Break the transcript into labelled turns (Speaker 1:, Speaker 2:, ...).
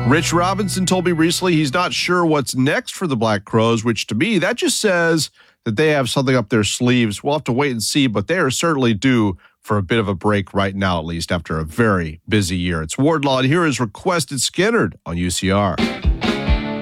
Speaker 1: Rich Robinson told me recently he's not sure what's next for the Black Crowes, which to me, that just says that they have something up their sleeves. We'll have to wait and see, but they are certainly due for a bit of a break right now, at least after a very busy year. It's Wardlaw, and here is Requested Skinnerd on UCR.